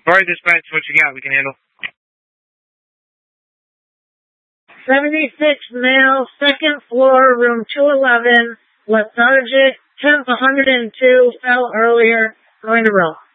Alright, dispatch, what you got? We can handle. 76 male, second floor, room 211, lethargic, temp 102, fell earlier, going to roll.